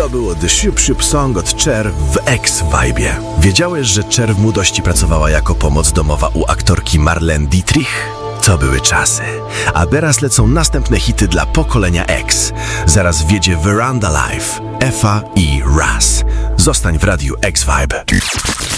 To było The Shoop Shoop Song od Cher w X-Vibe. Wiedziałeś, że Cher w młodości pracowała jako pomoc domowa u aktorki Marlene Dietrich? To były czasy. A teraz lecą następne hity dla pokolenia X. Zaraz wjedzie Veranda Life, Efa i Raz. Zostań w radiu X-Vibe.